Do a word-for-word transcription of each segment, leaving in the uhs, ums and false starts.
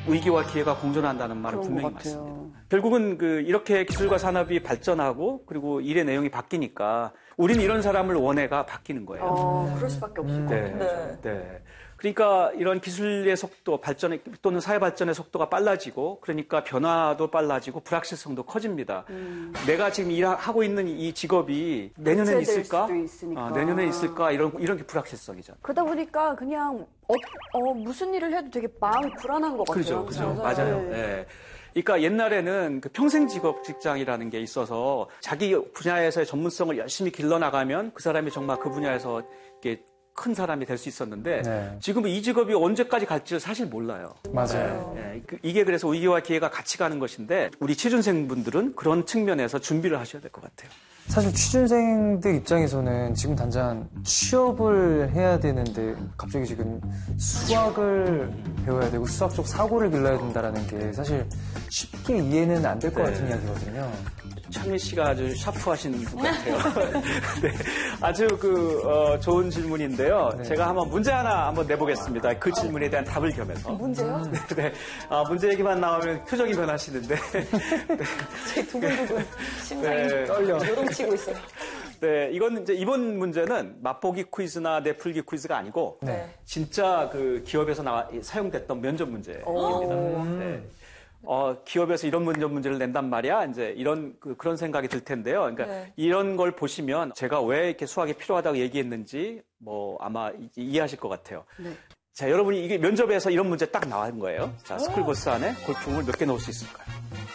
위기와 기회가 공존한다는 말은 분명히 맞습니다. 결국은 그 이렇게 기술과 산업이 발전하고 그리고 일의 내용이 바뀌니까 우리는 이런 사람을 원해가 바뀌는 거예요. 어, 그럴 수밖에 없을 것 네, 같아요. 네. 네. 그러니까 이런 기술의 속도, 발전의 또는 사회 발전의 속도가 빨라지고 그러니까 변화도 빨라지고 불확실성도 커집니다. 음. 내가 지금 일하고 있는 이 직업이 내년에 있을까? 아, 내년에 있을까? 이런 이런 게 불확실성이죠. 그러다 보니까 그냥 어, 어, 무슨 일을 해도 되게 마음이 불안한 것 같아요. 그렇죠, 그렇죠, 맞아요. 네. 네. 그러니까 옛날에는 그 평생 직업 직장이라는 게 있어서 자기 분야에서의 전문성을 열심히 길러나가면 그 사람이 정말 그 분야에서 이렇게 큰 사람이 될 수 있었는데 네. 지금은 이 직업이 언제까지 갈지를 사실 몰라요. 맞아요. 네. 네. 이게 그래서 위기와 기회가 같이 가는 것인데 우리 취준생분들은 그런 측면에서 준비를 하셔야 될 것 같아요. 사실 취준생들 입장에서는 지금 당장 취업을 해야 되는데 갑자기 지금 수학을 배워야 되고 수학적 사고를 길러야 된다는 게 사실 쉽게 이해는 안 될 것 네. 같은 이야기거든요. 창민 씨가 아주 샤프하신 것 같아요. 네, 아주 그 어, 좋은 질문인데요. 네. 제가 한번 문제 하나 한번 내보겠습니다. 그 질문에 대한 답을 겸해서. 문제요? 네, 네. 아, 문제 얘기만 나오면 표정이 변하시는데. 네. 제 두근두근 심장이 네. 떨려. 요동치고 있어요. 네, 이건 이제 이번 문제는 맛보기 퀴즈나 내풀기 퀴즈가 아니고 네. 진짜 그 기업에서 나와 사용됐던 면접 문제입니다. 네. 어, 기업에서 이런 면접 문제를 낸단 말이야. 이제 이런, 그, 그런 생각이 들 텐데요. 그러니까 네. 이런 걸 보시면 제가 왜 이렇게 수학이 필요하다고 얘기했는지 뭐 아마 이, 이해하실 것 같아요. 네. 자, 여러분이 이게 면접에서 이런 문제 딱 나온 거예요. 자, 스쿨버스 안에 골프공을 몇 개 넣을 수 있을까요?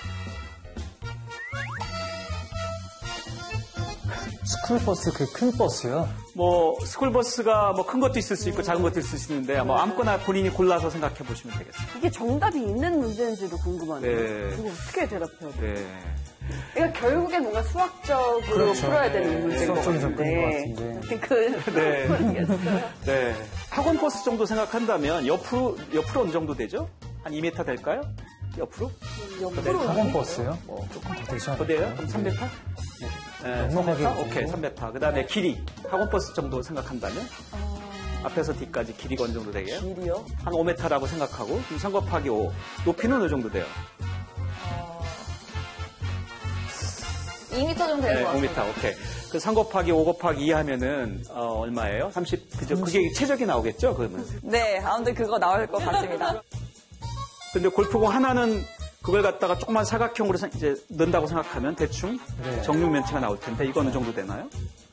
스쿨버스, 그 큰 버스요? 뭐, 스쿨버스가 뭐 큰 것도 있을 수 있고 작은 것도 있을 수 있는데, 뭐 아무거나 본인이 골라서 생각해 보시면 되겠습니다. 이게 정답이 있는 문제인지도 궁금하네요. 네. 이거 어떻게 대답해야 돼요? 네. 그러니까 결국엔 뭔가 수학적으로 그렇죠. 풀어야 되는 네. 문제인 것 같은데. 그, 네. 모르겠어요. 네. 학원 버스 정도 생각한다면 옆으로, 옆으로 어느 정도 되죠? 한 이 미터 될까요? 옆으로? 옆으로? 학원 버스요? 뭐, 조금 더 되지 않을까요? 어디예요? 그럼 삼 미터? 네, 삼 미터? 오케이, 삼 미터. 그 다음에 길이. 학원버스 정도 생각한다면? 아... 앞에서 뒤까지 길이가 어느 정도 되게요? 길이요? 한 오 미터라고 생각하고, 삼 곱하기 오. 높이는 어느 정도 돼요? 아... 이 미터 정도 되는 것 같아요. 네, 오 미터, 오케이. 그 삼 곱하기 오 곱하기 이 하면은, 어, 얼마예요? 삼십, 그죠? 그게 최적이 나오겠죠, 그러면? 네, 아무튼 그거 나올 것 같습니다. 근데 골프공 하나는 그걸 갖다가 조그만 사각형으로 이제 넣는다고 생각하면 대충 네. 정육 멘트가 나올 텐데 이거 어느 정도 되나요?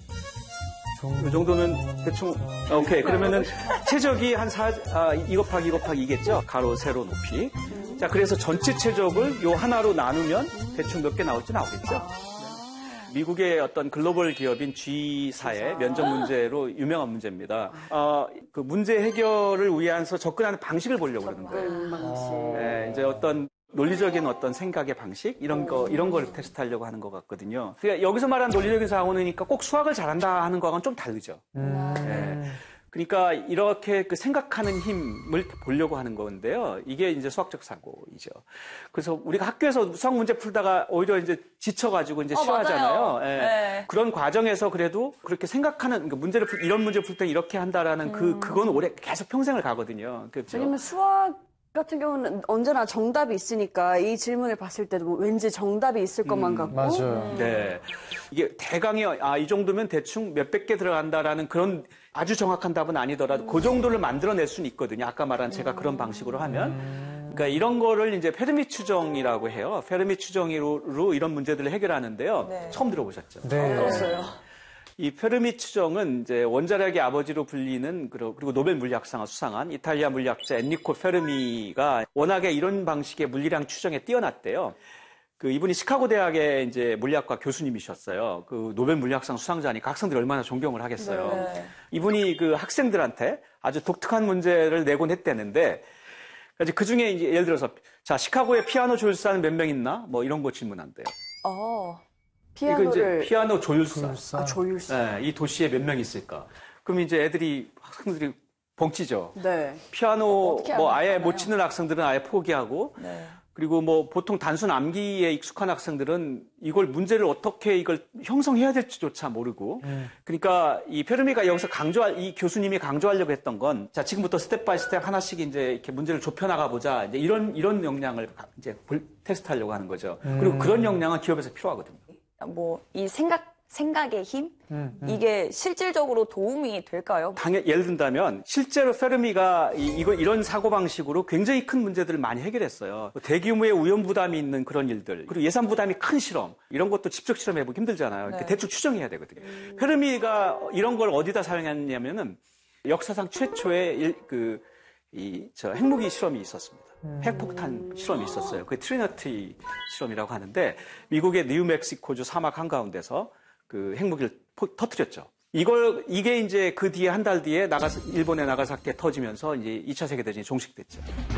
이 정도면 대충 오케이 그러면은 최적이 한 사, 아, 이 곱하기 이 곱하기 이겠죠? 가로 세로 높이. 자 그래서 전체 최적을 요 하나로 나누면 대충 몇 개 나올지 나오겠죠? 미국의 어떤 글로벌 기업인 G사의 면접 문제로 유명한 문제입니다. 어, 그 문제 해결을 위해서 접근하는 방식을 보려고 그러는 거예요. 네, 이제 어떤 논리적인 어떤 생각의 방식 이런 거 이런 걸 테스트하려고 하는 것 같거든요. 그러니까 여기서 말하는 논리적인 사고는니까 꼭 수학을 잘한다 하는 거하고는 좀 다르죠. 음. 네. 그러니까 이렇게 그 생각하는 힘을 보려고 하는 건데요. 이게 이제 수학적 사고이죠. 그래서 우리가 학교에서 수학 문제 풀다가 오히려 이제 지쳐가지고 이제 어, 쉬어하잖아요. 예. 네. 그런 과정에서 그래도 그렇게 생각하는 그러니까 문제를 풀, 이런 문제 풀 때 이렇게 한다라는 음. 그 그건 오래 계속 평생을 가거든요. 그렇죠? 왜냐면 수학 같은 경우는 언제나 정답이 있으니까 이 질문을 봤을 때도 뭐 왠지 정답이 있을 것만 음, 같고. 맞아요. 음. 네. 이게 대강의 아, 이 정도면 대충 몇백 개 들어간다라는 그런 아주 정확한 답은 아니더라도 음. 그 정도를 만들어낼 수는 있거든요. 아까 말한 제가 음. 그런 방식으로 하면. 음. 그러니까 이런 거를 이제 페르미 추정이라고 해요. 페르미 추정으로 이런 문제들을 해결하는데요. 네. 처음 들어보셨죠? 네. 들었어요. 이 페르미 추정은 이제 원자력의 아버지로 불리는 그리고 노벨 물리학상을 수상한 이탈리아 물리학자 엔리코 페르미가 워낙에 이런 방식의 물리량 추정에 뛰어났대요. 그 이분이 시카고 대학의 이제 물리학과 교수님이셨어요. 그 노벨 물리학상 수상자니까 학생들이 얼마나 존경을 하겠어요. 네. 이분이 그 학생들한테 아주 독특한 문제를 내곤 했대는데 그 중에 이제 예를 들어서 자 시카고에 피아노 조율사는 몇 명 있나? 뭐 이런 거 질문한대요. 어. 피아노를... 이거 이제 피아노 조율사. 조율사. 아, 조율사. 네, 이 도시에 몇 명 있을까? 그럼 이제 애들이, 학생들이 벙치죠. 네. 피아노, 뭐 아예 못 치는 학생들은 아예 포기하고, 네. 그리고 뭐 보통 단순 암기에 익숙한 학생들은 이걸 문제를 어떻게 이걸 형성해야 될지조차 모르고 음. 그러니까 이 페르미가 여기서 강조할 이 교수님이 강조하려고 했던 건 자 지금부터 스텝 바이 스텝 하나씩 이제 이렇게 문제를 좁혀 나가 보자 이제 이런 이런 역량을 이제 테스트하려고 하는 거죠. 음. 그리고 그런 역량은 기업에서 필요하거든요. 뭐 이 생각 생각의 힘? 음, 음. 이게 실질적으로 도움이 될까요? 당연, 예를 든다면, 실제로 페르미가 이, 이거, 이런 사고방식으로 굉장히 큰 문제들을 많이 해결했어요. 대규모의 우연 부담이 있는 그런 일들, 그리고 예산 부담이 큰 실험, 이런 것도 직접 실험해보기 힘들잖아요. 네. 대충 추정해야 되거든요. 음. 페르미가 이런 걸 어디다 사용했냐면은, 역사상 최초의 일, 그, 이, 저, 핵무기 실험이 있었습니다. 음. 핵폭탄 실험이 있었어요. 그게 트리니티 실험이라고 하는데, 미국의 뉴멕시코주 사막 한가운데서 그 핵무기를 포, 터뜨렸죠. 이걸, 이게 이제 그 뒤에 한 달 뒤에 나가서, 일본의 나가사키에 터지면서 이제 이 차 세계대전이 종식됐죠.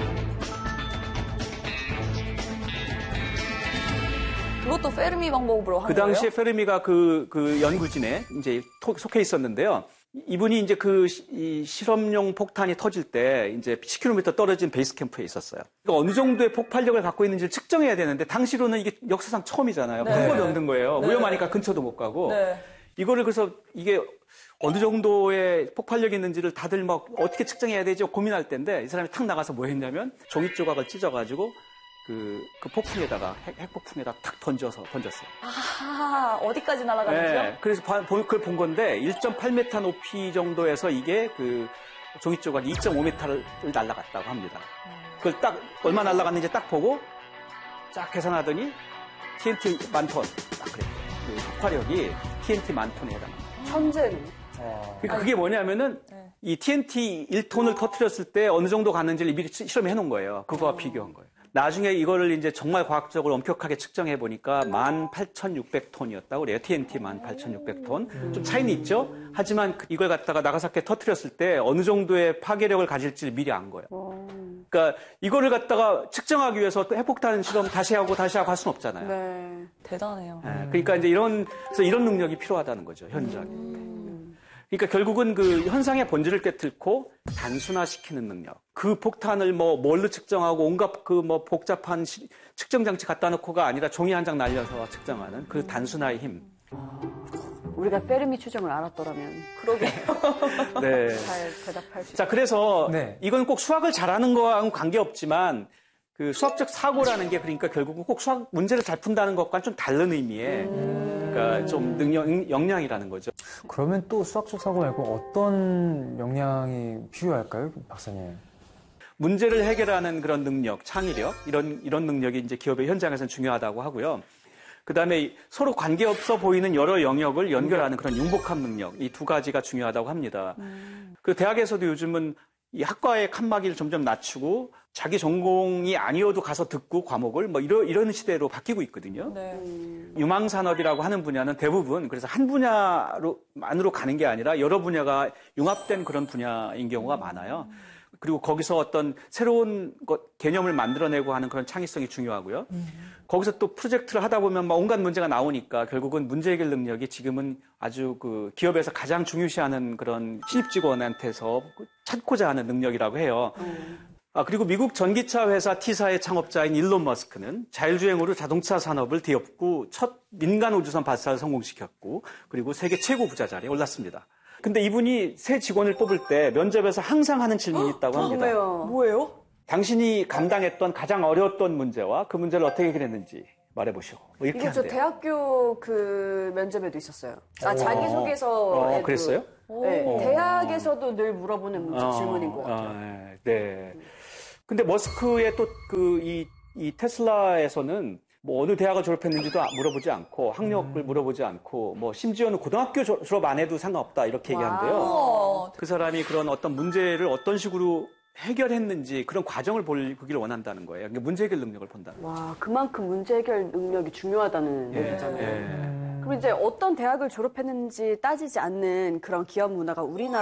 그것도 페르미 방법으로 한 거예요? 그 당시에 거예요? 페르미가 그, 그 연구진에 이제 속해 있었는데요. 이분이 이제 그 이 실험용 폭탄이 터질 때 이제 십 킬로미터 떨어진 베이스 캠프에 있었어요. 그러니까 어느 정도의 폭발력을 갖고 있는지를 측정해야 되는데 당시로는 이게 역사상 처음이잖아요. 네. 한 번이 없는 거예요. 네. 위험하니까 근처도 못 가고. 네. 이거를 그래서 이게 어느 정도의 폭발력이 있는지를 다들 막 어떻게 측정해야 되지 고민할 때인데 이 사람이 탁 나가서 뭐 했냐면 종이 조각을 찢어가지고 그, 그 폭풍에다가, 핵, 핵폭풍에다 탁 던져서, 던졌어요. 아, 어디까지 날아가는지요? 네. 그래서 그걸 본 건데, 일 점 팔 미터 높이 정도에서 이게 그, 종이 조각이 이 점 오 미터를 날아갔다고 합니다. 그걸 딱, 얼마 날아갔는지 딱 보고, 쫙 계산하더니, 티엔티 만 톤. 딱 그랬어요. 그 폭발력이 티엔티 만 톤에 해당합니다. 천재로. 그러니까 그게 뭐냐면은, 네. 이 티엔티 일 톤을 터뜨렸을 때 어느 정도 갔는지를 미리 실험해 놓은 거예요. 그거와 어. 비교한 거예요. 나중에 이거를 이제 정말 과학적으로 엄격하게 측정해 보니까 만 팔천육백 톤이었다고 그래요. 티엔티 만 팔천육백 톤. 좀 차이는 있죠? 하지만 이걸 갖다가 나가사키에 터뜨렸을 때 어느 정도의 파괴력을 가질지를 미리 안 거예요. 그러니까 이거를 갖다가 측정하기 위해서 또 핵폭탄 실험 다시 하고 다시 하고 할 수는 없잖아요. 네. 대단해요. 네, 그러니까 이제 이런, 그래서 이런 능력이 필요하다는 거죠, 현장에. 그러니까 결국은 그 현상의 본질을 깨트리고 단순화시키는 능력. 그 폭탄을 뭐 뭘로 측정하고 온갖 그 뭐 복잡한 시, 측정 장치 갖다 놓고가 아니라 종이 한 장 날려서 측정하는 그 단순화의 힘. 우리가 페르미 추정을 알았더라면. 그러게요. 네. 잘 대답할 수 있어요. 자, 그래서 네. 이건 꼭 수학을 잘하는 거와는 관계없지만 그 수학적 사고라는 게 그러니까 결국은 꼭 수학 문제를 잘 푼다는 것과는 좀 다른 의미의 음... 그러니까 좀 능력, 역량이라는 거죠. 그러면 또 수학적 사고 말고 어떤 역량이 필요할까요, 박사님? 문제를 해결하는 그런 능력, 창의력 이런 이런 능력이 이제 기업의 현장에서는 중요하다고 하고요. 그 다음에 서로 관계없어 보이는 여러 영역을 연결하는 그런 융복합 능력 이 두 가지가 중요하다고 합니다. 음... 그 대학에서도 요즘은 이 학과의 칸막이를 점점 낮추고 자기 전공이 아니어도 가서 듣고 과목을 뭐 이런 이런 시대로 바뀌고 있거든요. 네. 유망 산업이라고 하는 분야는 대부분 그래서 한 분야로만으로 가는 게 아니라 여러 분야가 융합된 그런 분야인 경우가 많아요. 그리고 거기서 어떤 새로운 것, 개념을 만들어내고 하는 그런 창의성이 중요하고요. 음. 거기서 또 프로젝트를 하다 보면 막 온갖 문제가 나오니까 결국은 문제 해결 능력이 지금은 아주 그 기업에서 가장 중요시하는 그런 신입 직원한테서 찾고자 하는 능력이라고 해요. 음. 아, 그리고 미국 전기차 회사 T사의 창업자인 일론 머스크는 자율주행으로 자동차 산업을 뒤엎고 첫 민간 우주선 발사를 성공시켰고 그리고 세계 최고 부자 자리에 올랐습니다. 근데 이분이 새 직원을 뽑을 때 면접에서 항상 하는 질문이 있다고 합니다. 뭐예요? 뭐예요? 당신이 감당했던 가장 어려웠던 문제와 그 문제를 어떻게 해결했는지 말해보시오. 뭐 이렇게 이거 저 대학교 그 면접에도 있었어요. 아, 자기소개서에도. 어, 그랬어요? 네, 오. 대학에서도 늘 물어보는 문제, 어, 질문인 것 같아요. 어, 네. 근데 머스크의 또 그 이 이 테슬라에서는 뭐 어느 대학을 졸업했는지도 물어보지 않고 학력을 음. 물어보지 않고 뭐 심지어는 고등학교 졸업 안 해도 상관없다 이렇게 얘기하는데요. 그 사람이 그런 어떤 문제를 어떤 식으로 해결했는지 그런 과정을 보기를 원한다는 거예요. 그러니까 문제 해결 능력을 본다는 거예요. 와, 그만큼 문제 해결 능력이 중요하다는 예, 얘기잖아요. 예. 그럼 이제 어떤 대학을 졸업했는지 따지지 않는 그런 기업 문화가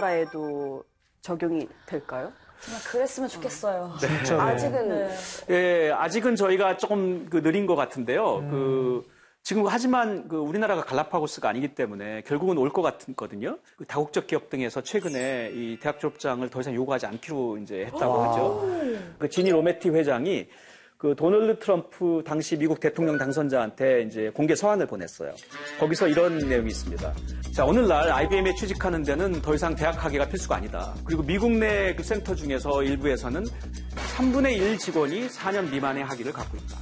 우리나라에도 적용이 될까요? 정말 그랬으면 좋겠어요. 네. 네. 아직은 네. 예, 아직은 저희가 조금 그 느린 것 같은데요. 음. 그 지금 하지만 그 우리나라가 갈라파고스가 아니기 때문에 결국은 올 것 같거든요. 그 다국적 기업 등에서 최근에 이 대학 졸업장을 더 이상 요구하지 않기로 이제 했다고 하죠. 그 지니 로메티 회장이 그 도널드 트럼프 당시 미국 대통령 당선자한테 이제 공개 서한을 보냈어요. 거기서 이런 내용이 있습니다. 자, 오늘날 아이비엠에 취직하는 데는 더 이상 대학 학위가 필수가 아니다. 그리고 미국 내 그 센터 중에서 일부에서는 삼분의 일 직원이 사 년 미만의 학위를 갖고 있다.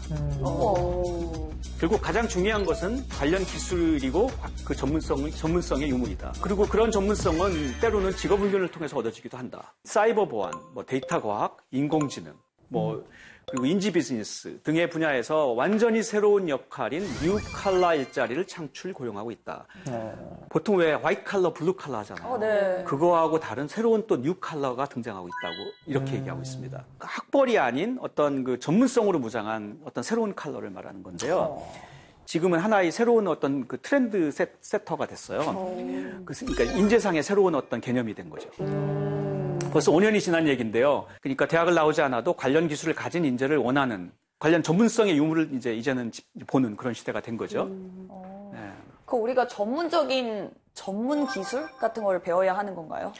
음. 결국 가장 중요한 것은 관련 기술이고 그 전문성, 전문성의 유무이다. 그리고 그런 전문성은 때로는 직업 훈련을 통해서 얻어지기도 한다. 사이버 보안, 뭐 데이터 과학, 인공지능, 뭐 그리고 인지 비즈니스 등의 분야에서 완전히 새로운 역할인 뉴 칼라 일자리를 창출 고용하고 있다. 네. 보통 왜 화이트 칼라, 블루 칼라 하잖아요. 어, 네. 그거하고 다른 새로운 또 뉴 칼라가 등장하고 있다고 이렇게 음. 얘기하고 있습니다. 그러니까 학벌이 아닌 어떤 그 전문성으로 무장한 어떤 새로운 칼라를 말하는 건데요. 어. 지금은 하나의 새로운 어떤 그 트렌드 세, 세터가 됐어요. 어. 그러니까 인재상의 새로운 어떤 개념이 된 거죠. 음. 벌써 오 년이 지난 얘기인데요. 그러니까 대학을 나오지 않아도 관련 기술을 가진 인재를 원하는 관련 전문성의 유무를 이제 이제는 보는 그런 시대가 된 거죠. 음. 어. 네. 그 우리가 전문적인 전문 기술 같은 걸 배워야 하는 건가요?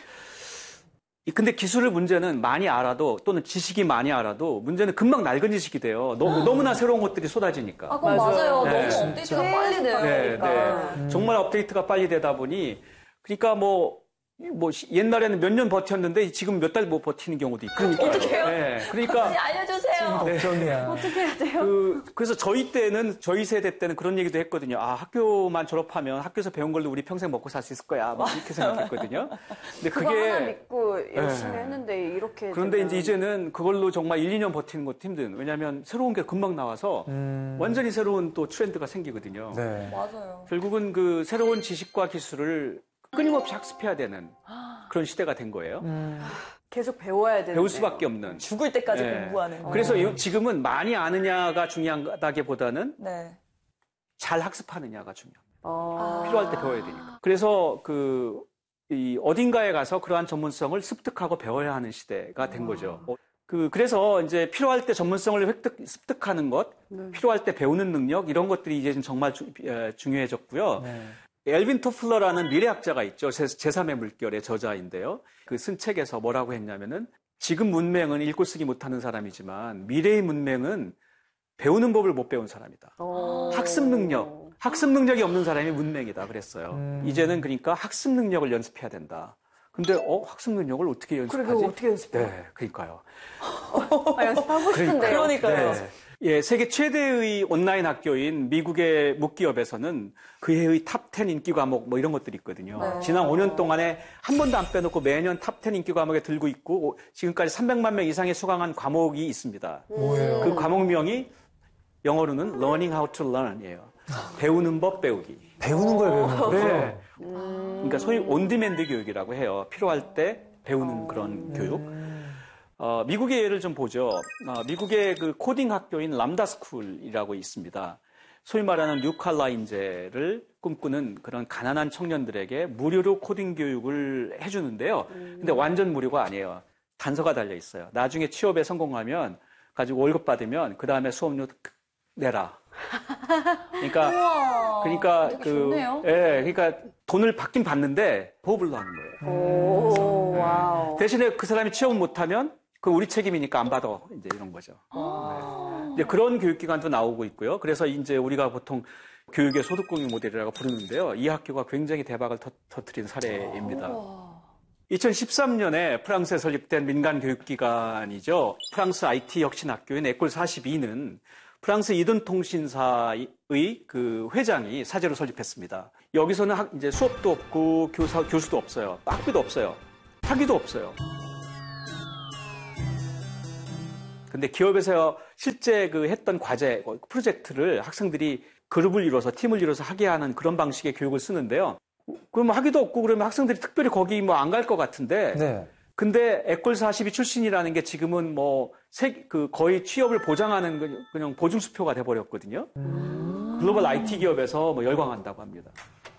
근데 기술을 문제는 많이 알아도 또는 지식이 많이 알아도 문제는 금방 낡은 지식이 돼요. 너무, 너무나 새로운 것들이 쏟아지니까. 아, 그건 맞아요. 네. 너무 업데이트가 빨리 돼요. 네, 네. 음. 정말 업데이트가 빨리 되다 보니 그러니까 뭐 뭐 옛날에는 몇 년 버텼는데 지금 몇 달 못 버티는 경우도 있고. 어떻게 해요? 네, 그러니까 알려주세요. 걱정이야. 어떻게 해야 돼요? 그, 그래서 저희 때는 저희 세대 때는 그런 얘기도 했거든요. 아, 학교만 졸업하면 학교에서 배운 걸로 우리 평생 먹고 살 수 있을 거야. 막 이렇게 생각했거든요. 근데 그거 그게 하나 믿고 열심히 네. 했는데 이렇게 그런데 되면... 이제 이제는 그걸로 정말 일, 이 년 버티는 것도 힘든. 왜냐하면 새로운 게 금방 나와서 음... 완전히 새로운 또 트렌드가 생기거든요. 네. 맞아요. 결국은 그 새로운 지식과 기술을 끊임없이 학습해야 되는 그런 시대가 된 거예요. 음. 계속 배워야 되는. 배울 수밖에 없는. 죽을 때까지 네. 공부하는. 그래서 어. 지금은 많이 아느냐가 중요하다기보다는 네. 잘 학습하느냐가 중요합니다. 어. 필요할 때 배워야 되니까. 그래서 그 이 어딘가에 가서 그러한 전문성을 습득하고 배워야 하는 시대가 된 거죠. 어. 그 그래서 이제 필요할 때 전문성을 획득 습득하는 것, 네. 필요할 때 배우는 능력 이런 것들이 이제 정말 주, 에, 중요해졌고요. 네. 엘빈 토플러라는 미래학자가 있죠. 제삼의 물결의 저자인데요. 그 쓴 책에서 뭐라고 했냐면은 지금 문맹은 읽고 쓰기 못하는 사람이지만 미래의 문맹은 배우는 법을 못 배운 사람이다. 학습 능력, 학습 능력이 없는 사람이 문맹이다 그랬어요. 음. 이제는 그러니까 학습 능력을 연습해야 된다. 근데 어 학습 능력을 어떻게 연습하지? 그러게 어떻게 연습해요? 네, 그러니까요. 아, 연습하고 싶은데요. 그러니까요. 네. 예, 세계 최대의 온라인 학교인 미국의 묵기업에서는 그해의 탑 텐 인기 과목 뭐 이런 것들이 있거든요. 네. 지난 오 년 동안에 한 번도 안 빼놓고 매년 탑 텐 인기 과목에 들고 있고 지금까지 삼백만 명 이상이 수강한 과목이 있습니다. 뭐예요? 그 과목명이 영어로는 Learning How to Learn이에요. 배우는 법 배우기. 배우는 걸 배우는 거죠? 네. 음... 그러니까 소위 온디맨드 교육이라고 해요. 필요할 때 배우는 그런 음... 교육. 어, 미국의 예를 좀 보죠. 어, 미국의 그 코딩 학교인 람다 스쿨이라고 있습니다. 소위 말하는 뉴칼라 인재를 꿈꾸는 그런 가난한 청년들에게 무료로 코딩 교육을 해주는데요. 근데 완전 무료가 아니에요. 단서가 달려 있어요. 나중에 취업에 성공하면 가지고 월급 받으면 그 다음에 수업료 내라. 그러니까 우와, 그러니까 그 좋네요. 예, 그러니까 돈을 받긴 받는데 보호불로 하는 거예요. 오, 와우. 대신에 그 사람이 취업을 못하면 그 우리 책임이니까 안 받아. 이제 이런 거죠. 아~ 네. 이제 그런 교육기관도 나오고 있고요. 그래서 이제 우리가 보통 교육의 소득공유 모델이라고 부르는데요. 이 학교가 굉장히 대박을 터, 터뜨린 사례입니다. 이천십삼 년에 프랑스에 설립된 민간 교육기관이죠. 프랑스 아이티 혁신학교인 에콜 사십이는 프랑스 이든통신사의 그 회장이 사제로 설립했습니다. 여기서는 학, 이제 수업도 없고 교사, 교수도 없어요. 학비도 없어요. 학위도 없어요. 근데 기업에서 실제 그 했던 과제, 프로젝트를 학생들이 그룹을 이뤄서 팀을 이뤄서 하게 하는 그런 방식의 교육을 쓰는데요. 그럼 학위도 없고 그러면 학생들이 특별히 거기 뭐 안 갈 것 같은데. 네. 근데 에콜 사십이 출신이라는 게 지금은 뭐 세, 그 거의 취업을 보장하는 그냥 보증수표가 돼버렸거든요. 음. 글로벌 아이티 기업에서 뭐 열광한다고 합니다.